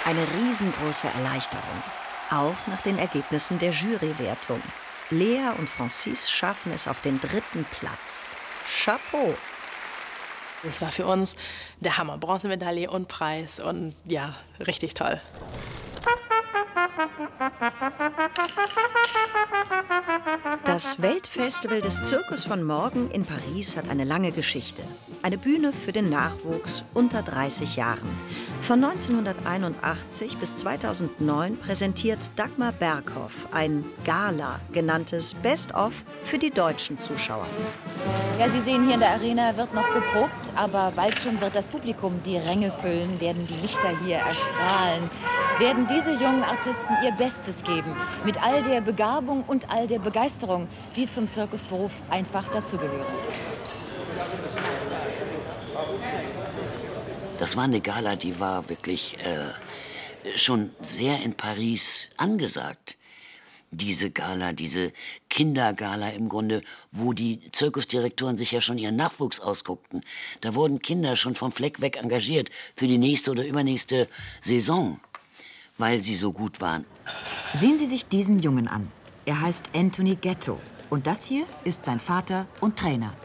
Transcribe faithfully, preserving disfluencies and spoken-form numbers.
Eine riesengroße Erleichterung, auch nach den Ergebnissen der Jurywertung. Lea und Francis schaffen es auf den dritten Platz. Chapeau! Das war für uns der Hammer. Bronzemedaille und Preis und ja, richtig toll. Das Weltfestival des Zirkus von morgen in Paris hat eine lange Geschichte. Eine Bühne für den Nachwuchs unter dreißig Jahren. Von neunzehnhunderteinundachtzig bis zweitausendneun präsentiert Dagmar Berghoff ein Gala genanntes Best-of für die deutschen Zuschauer. Ja, Sie sehen, hier in der Arena wird noch geprobt, aber bald schon wird das Publikum die Ränge füllen, werden die Lichter hier erstrahlen, werden diese jungen Artisten ihr Bestes geben, mit all der Begabung und all der Begeisterung, die zum Zirkusberuf einfach dazugehören. Das war eine Gala, die war wirklich äh, schon sehr in Paris angesagt. Diese Gala, diese Kindergala im Grunde, wo die Zirkusdirektoren sich ja schon ihren Nachwuchs ausguckten. Da wurden Kinder schon vom Fleck weg engagiert für die nächste oder übernächste Saison, weil sie so gut waren. Sehen Sie sich diesen Jungen an. Er heißt Anthony Gatto. Und das hier ist sein Vater und Trainer.